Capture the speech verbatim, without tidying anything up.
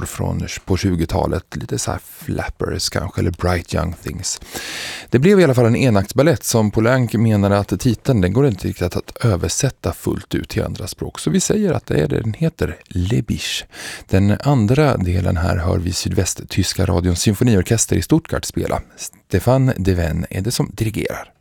från på tjugotalet. Lite så här Flappers kanske, eller Bright Young Things. Det blev i alla fall en enaktsballett som Poulenc menade att titeln den går inte riktigt att översätta fullt ut till andra språk. Så vi säger att det är det den heter, Les Biches. Den andra delen här hör vi sydvästtyska radions symfoniorkester i Stuttgart spela. Stefan Deven är det som dirigerar.